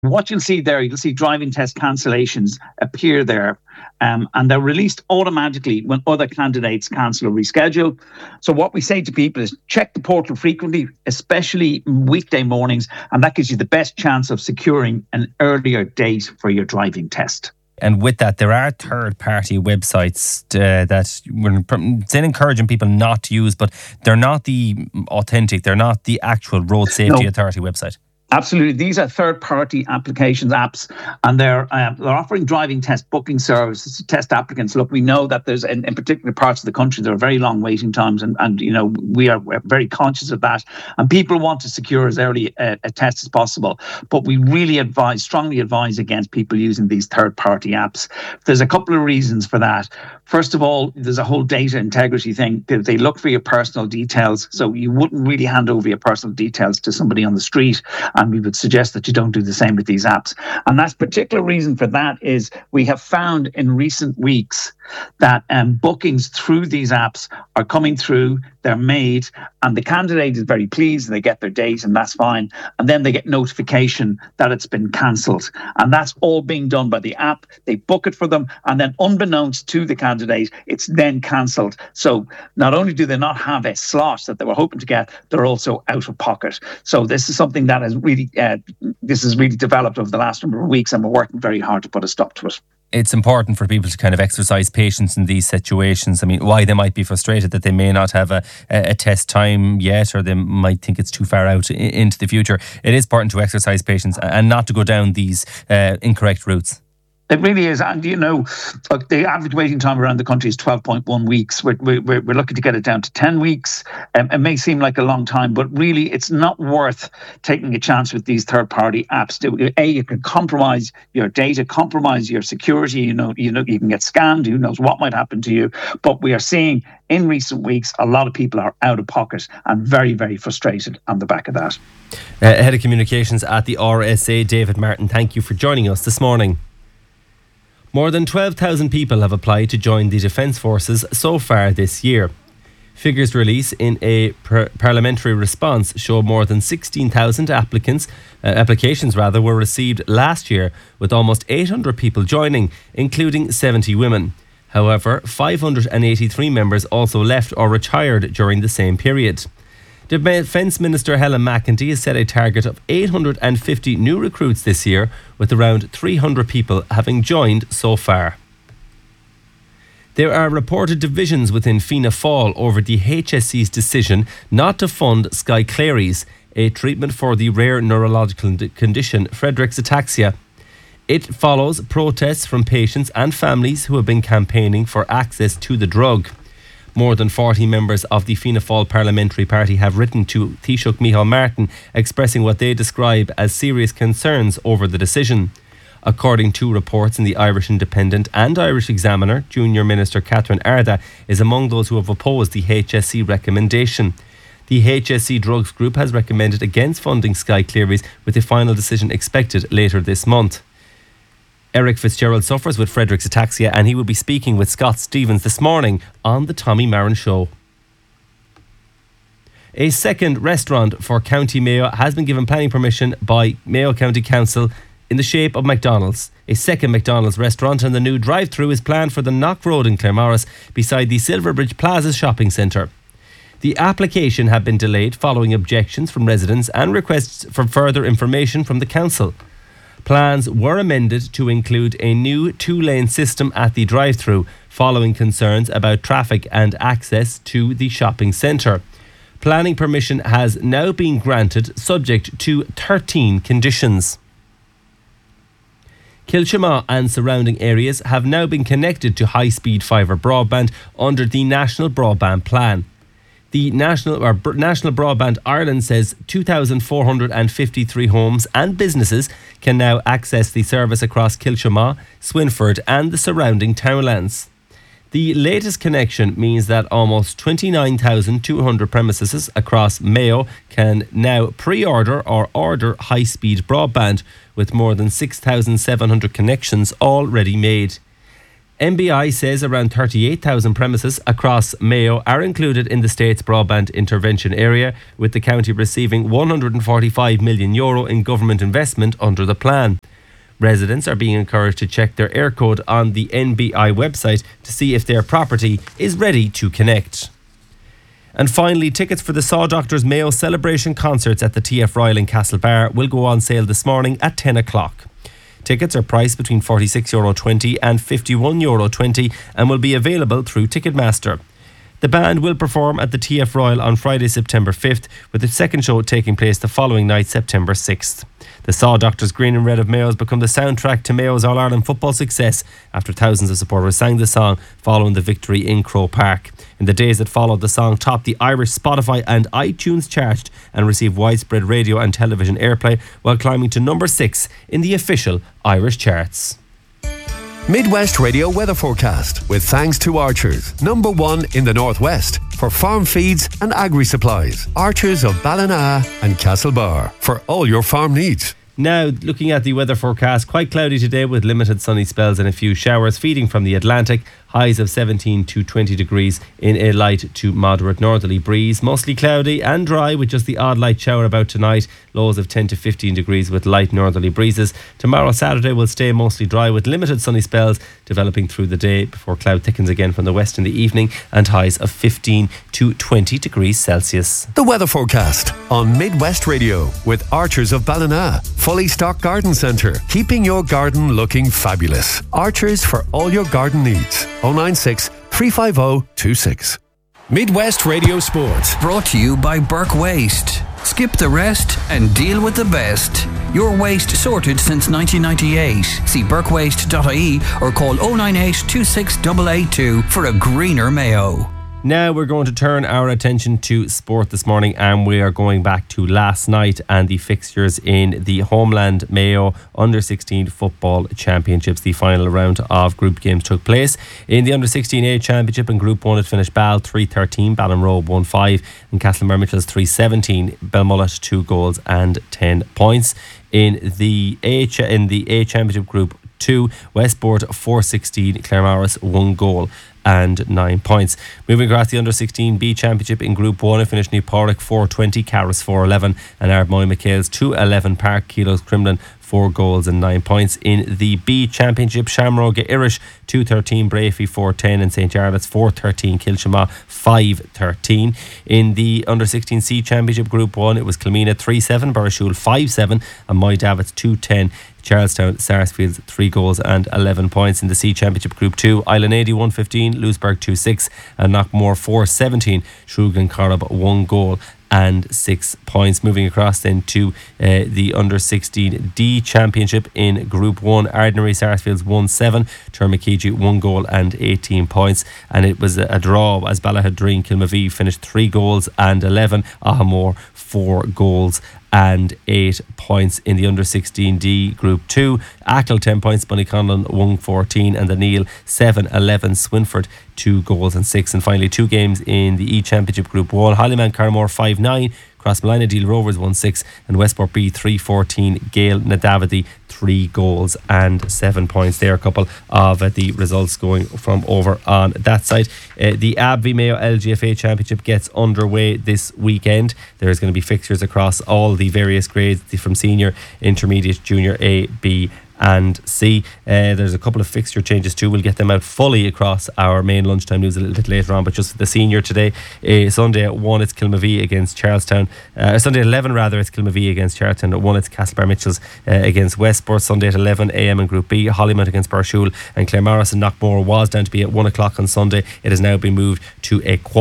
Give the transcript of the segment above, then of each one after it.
What you'll see there, you'll see driving test cancellations appear there, and they're released automatically when other candidates cancel or reschedule. So what we say to people is check the portal frequently, especially weekday mornings, and that gives you the best chance of securing an earlier date for your driving test. And with that, there are third-party websites that we're still encouraging people not to use, but they're not the authentic, they're not the actual Road Safety Authority website. Absolutely. These are third-party applications, apps, and they're offering driving test booking services to test applicants. Look, we know that there's, in particular parts of the country, there are very long waiting times, and we're very conscious of that. And people want to secure as early a test as possible. But we really strongly advise against people using these third-party apps. There's a couple of reasons for that. First of all, there's a whole data integrity thing. They look for your personal details, so you wouldn't really hand over your personal details to somebody on the street. And we would suggest that you don't do the same with these apps. And that particular reason for that is we have found in recent weeks that bookings through these apps are coming through, they're made, and the candidate is very pleased and they get their date and that's fine. And then they get notification that it's been cancelled. And that's all being done by the app. They book it for them, and then unbeknownst to the candidate, it's then cancelled. So not only do they not have a slot that they were hoping to get, they're also out of pocket. So this is something that has really developed over the last number of weeks, and we're working very hard to put a stop to it. It's important for people to kind of exercise patience in these situations. I mean, why they might be frustrated that they may not have a test time yet, or they might think it's too far out into the future. It is important to exercise patience and not to go down these incorrect routes. It really is. And, look, the average waiting time around the country is 12.1 weeks. We're looking to get it down to 10 weeks. It may seem like a long time, but really it's not worth taking a chance with these third-party apps. You can compromise your data, compromise your security. You can get scammed. Who knows what might happen to you? But we are seeing in recent weeks a lot of people are out of pocket and very, very frustrated on the back of that. Head of Communications at the RSA, David Martin, thank you for joining us this morning. More than 12,000 people have applied to join the Defence Forces so far this year. Figures released in a parliamentary response show more than 16,000 applications were received last year, with almost 800 people joining, including 70 women. However, 583 members also left or retired during the same period. Defence Minister Helen McEntee has set a target of 850 new recruits this year, with around 300 people having joined so far. There are reported divisions within Fianna Fáil over the HSE's decision not to fund Skyclarys, a treatment for the rare neurological condition Friedreich's ataxia. It follows protests from patients and families who have been campaigning for access to the drug. More than 40 members of the Fianna Fáil Parliamentary Party have written to Taoiseach Micheál Martin expressing what they describe as serious concerns over the decision. According to reports in the Irish Independent and Irish Examiner, Junior Minister Catherine Arda is among those who have opposed the HSE recommendation. The HSE Drugs Group has recommended against funding Skyclarys, with a final decision expected later this month. Eric Fitzgerald suffers with Friedreich's ataxia, and he will be speaking with Scott Stevens this morning on the Tommy Maron Show. A second restaurant for County Mayo has been given planning permission by Mayo County Council in the shape of McDonald's. A second McDonald's restaurant and the new drive-through is planned for the Knock Road in Claremorris beside the Silverbridge Plaza shopping centre. The application had been delayed following objections from residents and requests for further information from the council. Plans were amended to include a new 2-lane system at the drive-through, following concerns about traffic and access to the shopping centre. Planning permission has now been granted, subject to 13 conditions. Kilchama and surrounding areas have now been connected to high-speed fibre broadband under the National Broadband Plan. The National Broadband Ireland says 2,453 homes and businesses can now access the service across Kilchama, Swinford and the surrounding townlands. The latest connection means that almost 29,200 premises across Mayo can now pre-order or order high-speed broadband, with more than 6,700 connections already made. NBI says around 38,000 premises across Mayo are included in the state's broadband intervention area, with the county receiving €145 million in government investment under the plan. Residents are being encouraged to check their air code on the NBI website to see if their property is ready to connect. And finally, tickets for the Saw Doctors Mayo celebration concerts at the TF Royal in Castlebar will go on sale this morning at 10 o'clock. Tickets are priced between €46.20 and €51.20 and will be available through Ticketmaster. The band will perform at the TF Royal on Friday, September 5th, with the second show taking place the following night, September 6th. The Saw Doctors Green and Red of Mayo has become the soundtrack to Mayo's All-Ireland football success after thousands of supporters sang the song following the victory in Croke Park. In the days that followed, the song topped the Irish Spotify and iTunes chart and received widespread radio and television airplay while climbing to number 6 in the official Irish charts. Midwest Radio weather forecast with thanks to Archers, #1 in the Northwest for farm feeds and agri-supplies. Archers of Ballina and Castlebar for all your farm needs. Now, looking at the weather forecast, quite cloudy today with limited sunny spells and a few showers feeding from the Atlantic. Highs of 17 to 20 degrees in a light to moderate northerly breeze. Mostly cloudy and dry with just the odd light shower about tonight. Lows of 10 to 15 degrees with light northerly breezes. Tomorrow, Saturday, will stay mostly dry with limited sunny spells developing through the day before cloud thickens again from the west in the evening, and highs of 15 to 20 degrees Celsius. The weather forecast on Midwest Radio with Archers of Ballina. Fully stocked garden centre, keeping your garden looking fabulous. Archers for all your garden needs. 096 350 26. Midwest Radio Sports. Brought to you by Burke Waste. Skip the rest and deal with the best. Your waste sorted since 1998. See burkewaste.ie or call 098 26882 for a greener Mayo. Now we're going to turn our attention to sport this morning, and we are going back to last night and the fixtures in the Homeland Mayo Under-16 Football Championships. The final round of group games took place. In the Under-16A Championship in Group 1, it finished Ball 3-13, Ballinrobe 1-5 and Castlebar Mitchells 3-17, Belmullet 2 goals and 10 points. In the A Championship Group 2, Westport 4-16, Claremorris 1 goal and 9 points. Moving across the Under-16B Championship in Group 1, it finished New Porrick 4-20, Carris 4-11 and Ardmoy McHale's 2-11, Park Kilos Crimlin 4 goals and 9 points. In the B Championship, Shamrock Irish 2-13, Brafey 4-10 and St. Jarlath's 4-13, Kilshamagh 5-13. In the Under-16C Championship Group 1, it was Kilmena 3-7, Burrishoole 5-7 and Moy Davits 2-10. Charlestown Sarsfields 3 goals and 11 points. In the C Championship Group 2, Island 80 1-15, Lewisburg 2-6 and Knockmore 4-17, Shrewgan Corrib 1 goal and 6 points. Moving across then to the Under-16D Championship in Group 1, Ardnary Sarsfields 1-7, Termakiji 1 goal and 18 points, and it was a draw as Ballahadreen Kilmavee finished 3 goals and 11, Ahamore 4 goals and 8 points. In the Under-16D Group 2, Achill 10 points, Bunnyconlon 1-14 and the Neil 7-11, Swinford 2 goals and 6. And finally 2 games in the E Championship Group 1, Hollyman Carmore 5-9, Crossmolina Deal Rovers 1-6 and Westport B 3-14, Gale Nadavadi 3 goals and 7 points. There are a couple of the results going from over on that side. The Abbey Mayo LGFA Championship gets underway this weekend. There's going to be fixtures across all the various grades from senior, intermediate, junior A, B and C. There's a couple of fixture changes too. We'll get them out fully across our main lunchtime news a little bit later on, but just for the senior today, Sunday at 1 it's Kilmavee against Charlestown. Sunday at 11 rather, it's Kilmavee against Charlestown. At 1 it's Castlebar Mitchells against Westport. Sunday at 11 a.m. in Group B, Hollymount against Burrishoole, and Claremorris and Knockmore was down to be at 1 o'clock on Sunday. It has now been moved to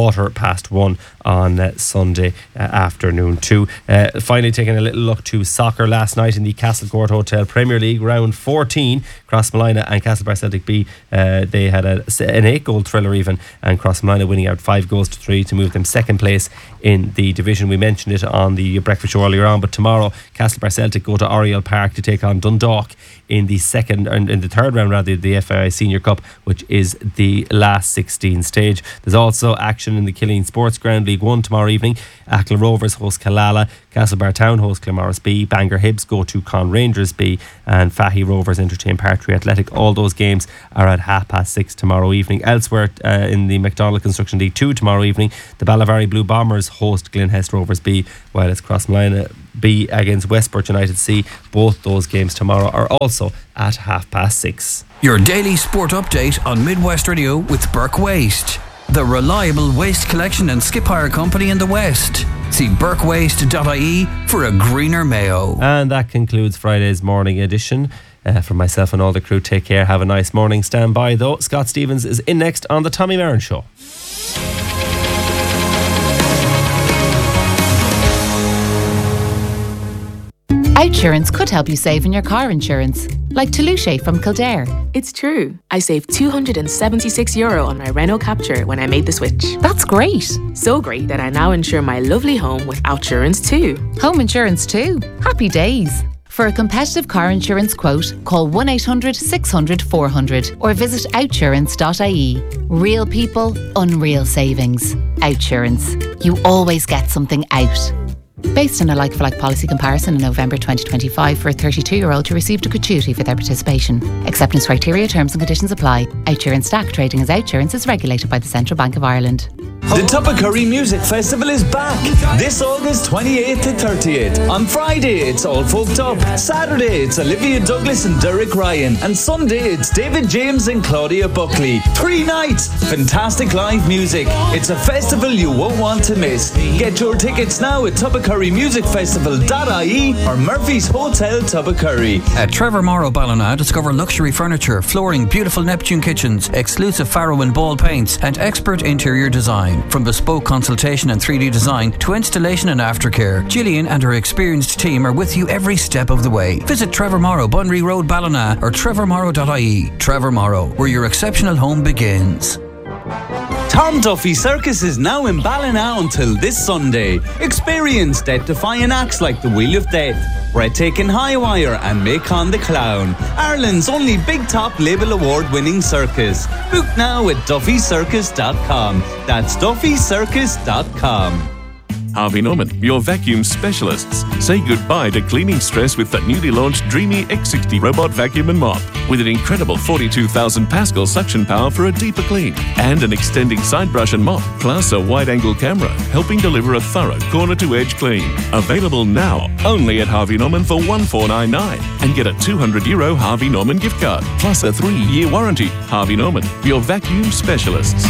1:15 on Sunday afternoon too. Finally, taking a little look to soccer last night in the Castlecourt Hotel Premier League round 14, Crossmolina and Castlebar Celtic B, they had an 8-goal thriller even, and Crossmolina winning out 5-3 to move them second place in the division. We mentioned it on the breakfast show earlier on, but tomorrow Castlebar Celtic go to Oriel Park to take on Dundalk in the third round rather, the FAI Senior Cup, which is the last 16 stage. There's also action in the Killeen Sports Ground League League One tomorrow evening. Ackle Rovers host Killala, Castlebar Town host Claremorris B, Bangor Hibs go to Con Rangers B, and Fahy Rovers entertain Partry Athletic. All those games are at 6:30 tomorrow evening. Elsewhere in the McDonald Construction League 2 tomorrow evening, the Ballavari Blue Bombers host Glenhest Rovers B, while it's Crossmolina B against Westport United C. Both those games tomorrow are also at 6:30. Your daily sport update on Midwest Radio with Burke Waste, the reliable waste collection and skip hire company in the West. See burkewaste.ie for a greener Mayo. And that concludes Friday's morning edition. From myself and all the crew, take care, have a nice morning. Stand by though, Scott Stevens is in next on the Tommy Marin Show. Outsurance could help you save in your car insurance, like Toulouse from Kildare. It's true. I saved €276 on my Renault Captur when I made the switch. That's great. So great that I now insure my lovely home with Outsurance too. Home insurance too. Happy days. For a competitive car insurance quote, call 1-800 600 400 or visit outsurance.ie. Real people, unreal savings. Outsurance. You always get something out. Based on a like-for-like policy comparison in November 2025 for a 32-year-old who received a gratuity for their participation. Acceptance criteria, terms and conditions apply. Outsurance DAC trading as Outsurance is regulated by the Central Bank of Ireland. The Tubbercurry Music Festival is back this August 28th to 30th. On Friday it's All Folked Up, Saturday it's Olivia Douglas and Derek Ryan, and Sunday it's David James and Claudia Buckley. 3 nights, fantastic live music. It's a festival you won't want to miss. Get your tickets now at tubbercurrymusicfestival.ie or Murphy's Hotel Tubbercurry. At Trevor Morrow Ballina, discover luxury furniture, flooring, beautiful Neptune kitchens, exclusive Farrow and Ball paints, and expert interior design. From bespoke consultation and 3D design to installation and aftercare, Gillian and her experienced team are with you every step of the way. Visit Trevor Morrow, Bunry Road, Ballina, or trevormorrow.ie. Trevor Morrow, where your exceptional home begins. Tom Duffy Circus is now in Ballina until this Sunday. Experience death-defying acts like the Wheel of Death, Breathtaking High Wire and Macon the Clown, Ireland's only Big Top Label Award-winning circus. Book now at duffycircus.com. That's duffycircus.com. Harvey Norman, your vacuum specialists. Say goodbye to cleaning stress with the newly launched Dreamy X60 robot vacuum and mop. With an incredible 42,000 Pascal suction power for a deeper clean. And an extending side brush and mop, plus a wide-angle camera, helping deliver a thorough corner-to-edge clean. Available now, only at Harvey Norman for €1499. And get a €200 Harvey Norman gift card, plus a 3-year warranty. Harvey Norman, your vacuum specialists.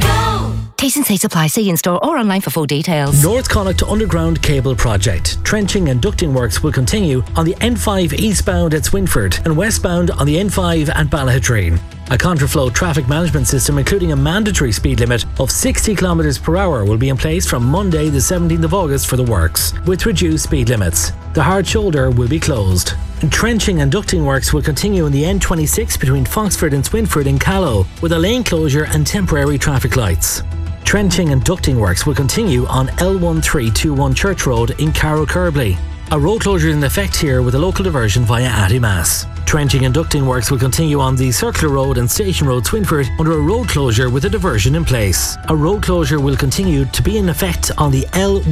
T's and C's apply. See in store or online for full details. North Connacht Underground Cable Project. Trenching and ducting works will continue on the N5 eastbound at Swinford and westbound on the N5 at Ballahatreen. A contraflow traffic management system, including a mandatory speed limit of 60 km per hour, will be in place from Monday the 17th of August for the works, with reduced speed limits. The hard shoulder will be closed. Trenching and ducting works will continue in the N26 between Foxford and Swinford in Callow, with a lane closure and temporary traffic lights. Trenching and ducting works will continue on L1321 Church Road in Carrow Kerbley. A road closure is in effect here with a local diversion via Attymass. Trenching and ducting works will continue on the Circular Road and Station Road Swinford under a road closure with a diversion in place. A road closure will continue to be in effect on the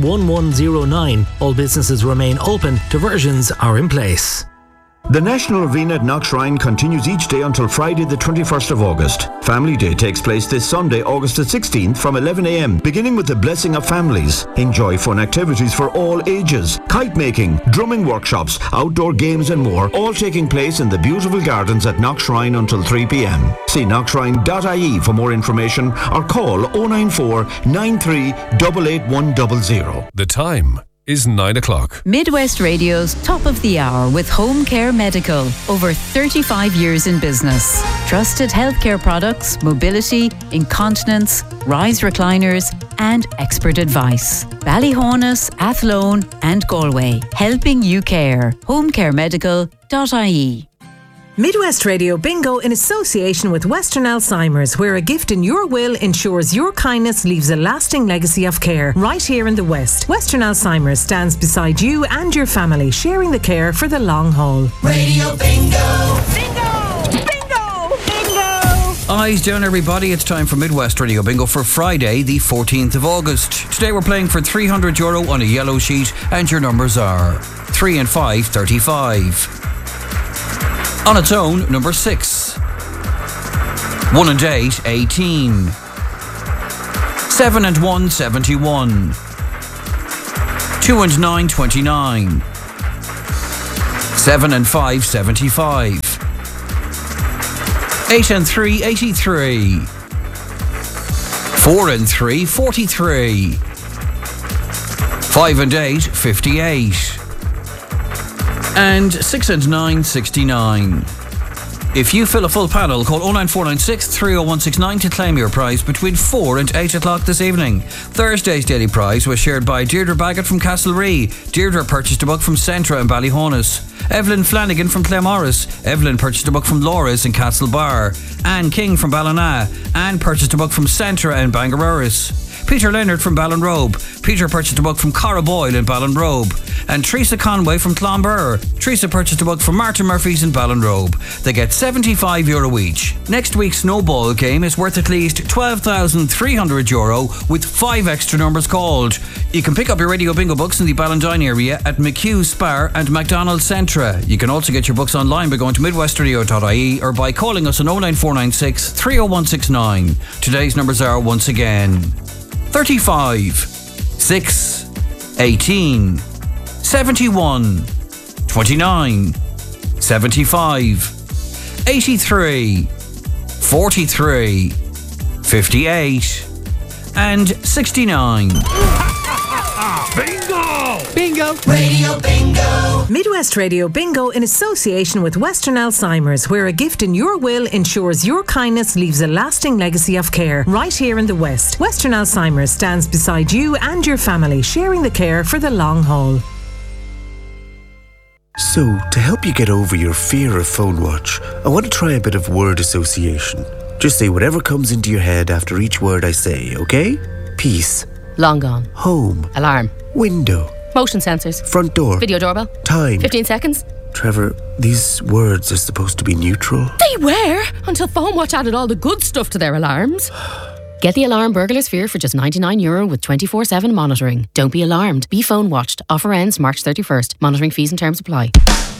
L1109. All businesses remain open, diversions are in place. The National Novena at Knockshrine continues each day until Friday the 21st of August. Family Day takes place this Sunday, August the 16th from 11 a.m, beginning with the Blessing of Families. Enjoy fun activities for all ages, kite making, drumming workshops, outdoor games and more, all taking place in the beautiful gardens at Knockshrine until 3 p.m. See knockshrine.ie for more information or call 094 93 88100. The time is 9 o'clock. Midwest Radio's Top of the Hour with Home Care Medical. Over 35 years in business. Trusted healthcare products, mobility, incontinence, rise recliners, and expert advice. Ballyhonus, Athlone, and Galway. Helping you care. homecaremedical.ie. Midwest Radio Bingo in association with Western Alzheimer's, where a gift in your will ensures your kindness leaves a lasting legacy of care right here in the West. Western Alzheimer's stands beside you and your family, sharing the care for the long haul. Radio Bingo! Bingo! Bingo! Bingo! Eyes down, everybody. It's time for Midwest Radio Bingo for Friday, the 14th of August. Today we're playing for €300 on a yellow sheet, and your numbers are 3 and 5, 35. On its own, number 6. 1 and 8, 18. 7 and 1, 71. 2 and 9, 29. 7 and 5, 75. 8 and 3, 83. 4 and 3, 43. 5 and 8, 58. And 6 and 9, 69. If you fill a full panel, call 09496 30169 to claim your prize between 4 and 8 o'clock this evening. Thursday's daily prize was shared by Deirdre Baggett from Castlerea. Deirdre purchased a book from Centra in Ballyhonus. Evelyn Flanagan from Claremorris. Evelyn purchased a book from Laura's in Castlebar. Anne King from Ballina. Anne purchased a book from Centra in Bangaroris. Peter Leonard from Ballinrobe. Peter purchased a book from Cara Boyle in Ballinrobe. And Teresa Conway from Clonbur. Teresa purchased a book from Martin Murphy's in Ballinrobe. They get €75 each. Next week's snowball game is worth at least €12,300 with 5 extra numbers called. You can pick up your Radio Bingo books in the Ballandine area at McHugh Spar and McDonald's Centra. You can also get your books online by going to midwestradio.ie or by calling us on 09496 30169. Today's numbers are once again 35, 6, 18, 71, 29, 75, 83, 43, 58, and 69. Bingo! Bingo! Radio Bingo! Midwest Radio Bingo in association with Western Alzheimer's, where a gift in your will ensures your kindness leaves a lasting legacy of care. Right here in the West, Western Alzheimer's stands beside you and your family, sharing the care for the long haul. So, to help you get over your fear of phone watch, I want to try a bit of word association. Just say whatever comes into your head after each word I say, okay? Peace. Long gone. Home. Alarm. Window. Motion sensors. Front door. Video doorbell. Time. 15 seconds. Trevor, these words are supposed to be neutral. They were, until Phone Watch added all the good stuff to their alarms. Get the alarm Burglar Sphere for just €99 with 24/7 monitoring. Don't be alarmed. Be phone watched. Offer ends March 31st. Monitoring fees and terms apply.